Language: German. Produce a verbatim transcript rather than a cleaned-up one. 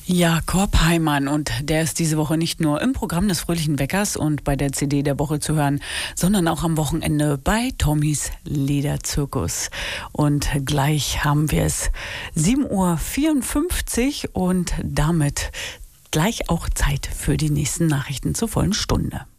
Jakob Heimann, und der ist diese Woche nicht nur im Programm des Fröhlichen Weckers und bei der C D der Woche zu hören, sondern auch am Wochenende bei Tommys Lederzirkus. Und gleich haben wir es sieben Uhr vierundfünfzig und damit gleich auch Zeit für die nächsten Nachrichten zur vollen Stunde.